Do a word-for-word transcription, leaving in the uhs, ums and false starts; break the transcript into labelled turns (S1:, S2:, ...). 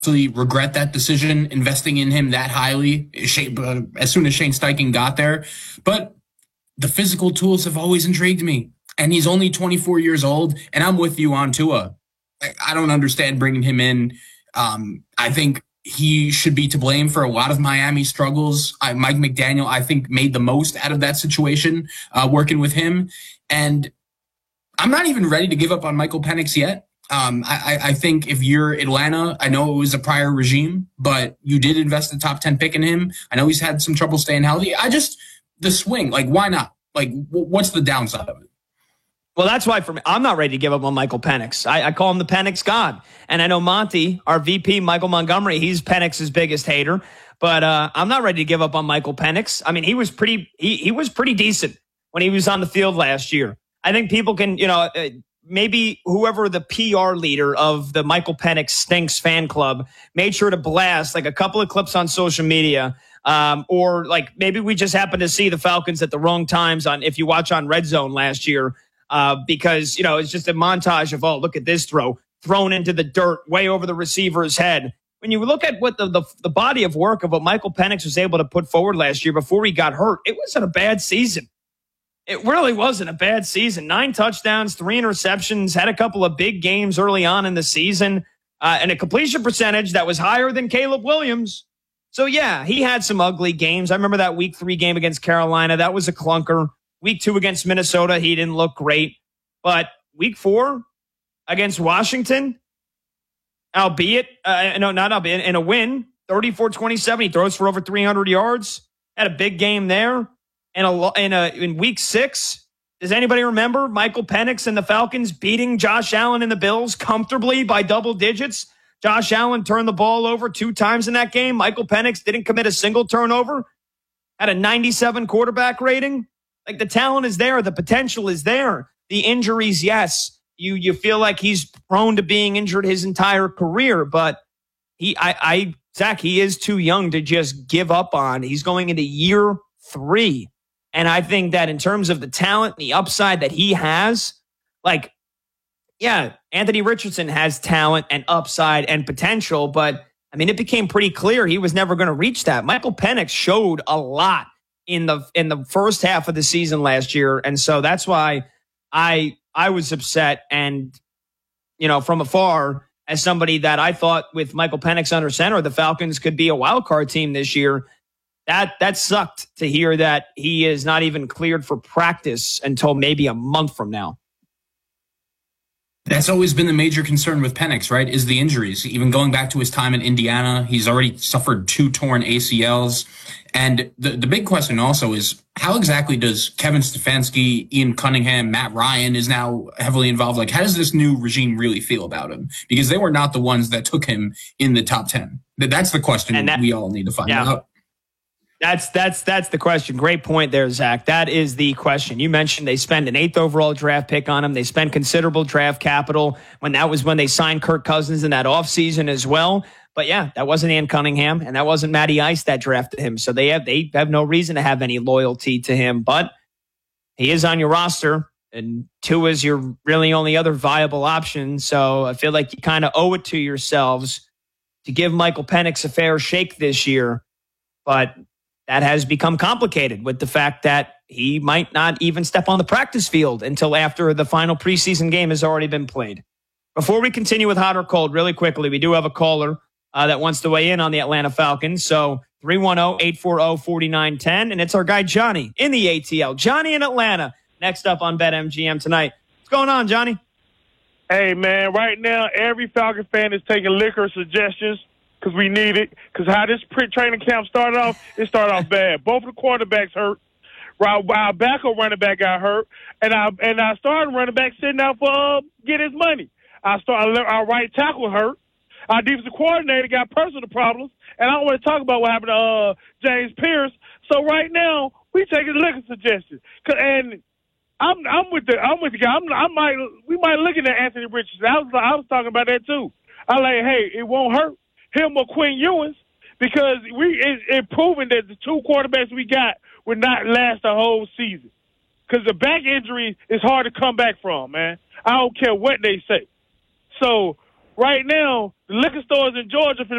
S1: absolutely regret that decision, investing in him that highly uh, as soon as Shane Steichen got there. But the physical tools have always intrigued me. And he's only twenty-four years old, and I'm with you on Tua. I don't understand bringing him in. Um, I think he should be to blame for a lot of Miami's struggles. I, Mike McDaniel, I think, made the most out of that situation uh, working with him. And I'm not even ready to give up on Michael Penix yet. Um, I, I think if you're Atlanta, I know it was a prior regime, but you did invest the top ten pick in him. I know he's had some trouble staying healthy. I just, the swing, like, why not? Like, w- what's the downside of it?
S2: Well, that's why for me, I'm not ready to give up on Michael Penix. I, I call him the Penix God. And I know Monty, our V P, Michael Montgomery, he's Penix's biggest hater. But uh, I'm not ready to give up on Michael Penix. I mean, he was pretty he, he was pretty decent when he was on the field last year. I think people can, you know, uh, maybe whoever the P R leader of the Michael Penix Stinks fan club made sure to blast like a couple of clips on social media. Um, or like maybe we just happened to see the Falcons at the wrong times on if you watch on Red Zone last year. Uh, because, you know, it's just a montage of, oh, look at this throw thrown into the dirt way over the receiver's head. When you look at what the, the, the body of work of what Michael Penix was able to put forward last year before he got hurt, it wasn't a bad season. It really wasn't a bad season. Nine touchdowns, three interceptions, had a couple of big games early on in the season, uh, and a completion percentage that was higher than Caleb Williams. So, yeah, he had some ugly games. I remember that week three game against Carolina. That was a clunker. Week two against Minnesota, he didn't look great. But week four against Washington, albeit, uh, no, not albeit, in a win, thirty-four twenty-seven, he throws for over three hundred yards. Had a big game there. And a, in, a, in week six, does anybody remember Michael Penix and the Falcons beating Josh Allen and the Bills comfortably by double digits? Josh Allen turned the ball over two times in that game. Michael Penix didn't commit a single turnover. Had a ninety-seven quarterback rating. Like, the talent is there. The potential is there. The injuries, yes. You you feel like he's prone to being injured his entire career, but he, I, I, Zach, he is too young to just give up on. He's going into year three. And I think that in terms of the talent, the upside that he has, like, yeah, Anthony Richardson has talent and upside and potential, but I mean, it became pretty clear he was never going to reach that. Michael Penix showed a lot in the in the first half of the season last year. And so that's why I I was upset. And, you know, from afar, as somebody that I thought with Michael Penix under center, the Falcons could be a wild card team this year. That that sucked to hear that he is not even cleared for practice until maybe a month from now.
S1: That's always been the major concern with Penix, right, is the injuries. Even going back to his time in Indiana, he's already suffered two torn A C Ls. And the, the big question also is, how exactly does Kevin Stefanski, Ian Cunningham, Matt Ryan is now heavily involved? Like, how does this new regime really feel about him? Because they were not the ones that took him in the top ten. That's the question that, we all need to find yeah. out.
S2: That's that's that's the question. Great point there, Zach. That is the question. You mentioned they spent an eighth overall draft pick on him. They spent considerable draft capital when that was when they signed Kirk Cousins in that offseason as well. But yeah, that wasn't Ian Cunningham and that wasn't Matty Ice that drafted him. So they have they have no reason to have any loyalty to him. But he is on your roster, and Tua is your really only other viable option. So I feel like you kind of owe it to yourselves to give Michael Penix a fair shake this year. But that has become complicated with the fact that he might not even step on the practice field until after the final preseason game has already been played. Before we continue with hot or cold, really quickly, we do have a caller uh, that wants to weigh in on the Atlanta Falcons. So three one zero, eight four zero, four nine one zero, and it's our guy Johnny in the A T L. Johnny in Atlanta, next up on BetMGM tonight. What's going on, Johnny?
S3: Hey, man, right now every Falcon fan is taking liquor suggestions, because we need it. Because how this training camp started off, it started off bad. Both of the quarterbacks hurt. Our, our backup running back got hurt, and our and our starting running back sitting out for uh, get his money. Our start our right tackle hurt. Our defensive coordinator got personal problems, and I don't want to talk about what happened to uh, James Pierce. So right now we taking liquor suggestions, and I'm I'm with the I'm with the guy. I'm, I might we might looking at Anthony Richardson. I was I was talking about that too. I like, hey, it won't hurt him or Quinn Ewers, because we it's it proven that the two quarterbacks we got would not last the whole season. Because the back injury is hard to come back from, man. I don't care what they say. So right now, the liquor stores in Georgia